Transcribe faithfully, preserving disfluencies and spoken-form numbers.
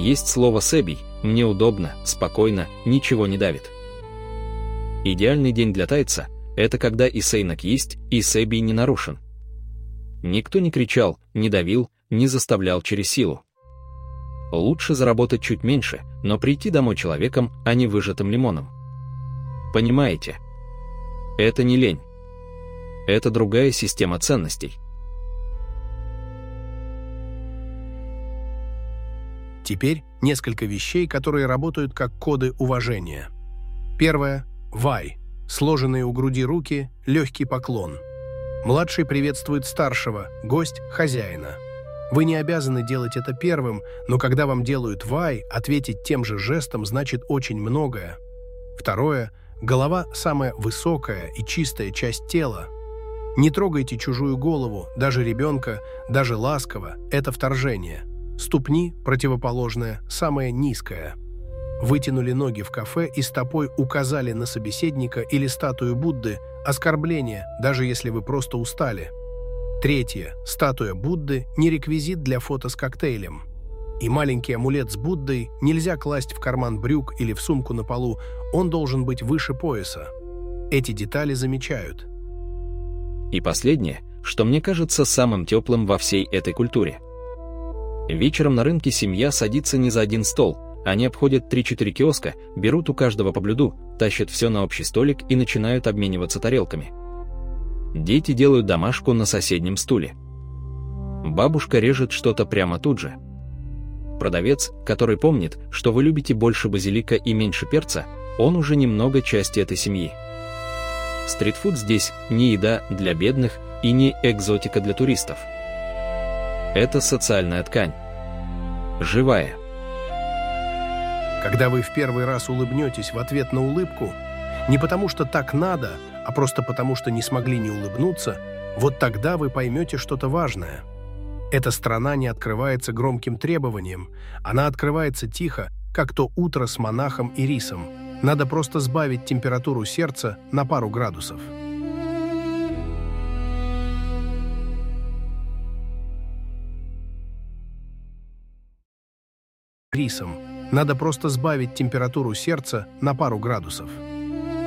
Есть слово «сэбий», мне удобно, спокойно, ничего не давит. Идеальный день для тайца – это когда и сейнок есть, и сэбий не нарушен. Никто не кричал, не давил, не заставлял через силу. Лучше заработать чуть меньше, но прийти домой человеком, а не выжатым лимоном. Понимаете? Это не лень. Это другая система ценностей. Теперь несколько вещей, которые работают как коды уважения. Первое – вай. Сложенные у груди руки, легкий поклон. Младший приветствует старшего, гость – хозяина. Вы не обязаны делать это первым, но когда вам делают вай, ответить тем же жестом значит очень многое. Второе – голова – самая высокая и чистая часть тела. Не трогайте чужую голову, даже ребенка, даже ласково – это вторжение. Ступни, противоположная, самая низкая. Вытянули ноги в кафе и стопой указали на собеседника или статую Будды – оскорбление, даже если вы просто устали. Третье. Статуя Будды – не реквизит для фото с коктейлем. И маленький амулет с Буддой нельзя класть в карман брюк или в сумку на полу, он должен быть выше пояса. Эти детали замечают. И последнее, что мне кажется самым теплым во всей этой культуре. Вечером на рынке семья садится не за один стол, они обходят три-четыре киоска, берут у каждого по блюду, тащат все на общий столик и начинают обмениваться тарелками. Дети делают домашку на соседнем стуле. Бабушка режет что-то прямо тут же. Продавец, который помнит, что вы любите больше базилика и меньше перца, он уже немного части этой семьи. Стритфуд здесь не еда для бедных и не экзотика для туристов. Это социальная ткань. Живая. Когда вы в первый раз улыбнетесь в ответ на улыбку, не потому что так надо, а просто потому что не смогли не улыбнуться, вот тогда вы поймете что-то важное. Эта страна не открывается громким требованием, она открывается тихо, как то утро с монахом и рисом. Надо просто сбавить температуру сердца на пару градусов. Рисом. Надо просто сбавить температуру сердца на пару градусов.